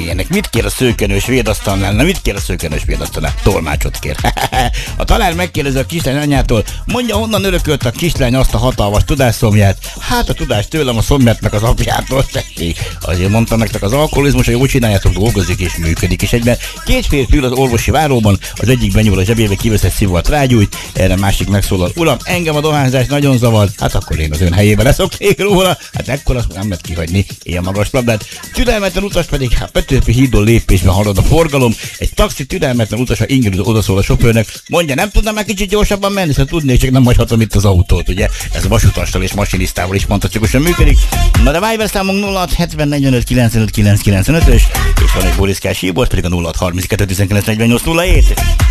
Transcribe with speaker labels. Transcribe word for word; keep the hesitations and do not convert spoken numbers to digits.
Speaker 1: ilyenek. Mit kér a szőkenős védasztalnál? Na, mit kér a szőkenős védasztalnál? Tolmácsot kér. A tanár megkérdezi a kislány anyjától, mondja, honnan örökölt a kislány azt a hatalmas tudásszomját. Hát a tudás tőlem, a szomját meg az apjától. Azért mondtam nektek, az alkoholizmus, hogy úgy csináljátok, dolgozik és működik. És egyben két férfi ül az orvosi váróban, az egyik benyúl a zsebébe, kivesz egy szívót, rágyújt, erre másik megszólal, uram, engem a dohányzás nagyon zavar, hát akkor én az ön helyébe leszoknék róla, hát ekkor azt nem lehet kihagyni, ilyen magas labdát. Türelmetlen utas pedig, hát Petőfi hídon lépésben halad a forgalom, egy taxi türelmetlen utasa ingridő odaszól a sofőrnek, mondja, nem tudnám már kicsit gyorsabban menni, szóval tudnék, csak nem hagyhatom itt az autót, ugye? Ez vasutassal és masinisztával is fantasztikusan működik. Na de Viber számunk nulla hat hetven negyvenöt kilencvenöt kilencszázkilencvenöt-ös, és van egy Boriszkás hírbord, pedig a nulla hat harminckettő tizenkilenc negyvennyolc nulla hét.